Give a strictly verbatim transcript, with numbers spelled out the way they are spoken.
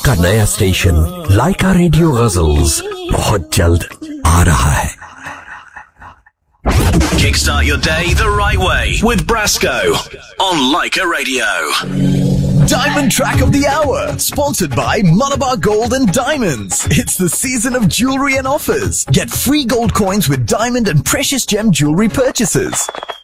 आपका नया स्टेशन लाइका रेडियो गज़ल्स बहुत जल्द आ रहा है। Kickstart your day the right way with Brasco on Laika Radio. Diamond Track of the Hour, sponsored by Malabar Gold and Diamonds. It's the season of jewelry and offers. Get free gold coins with diamond and precious gem jewelry purchases.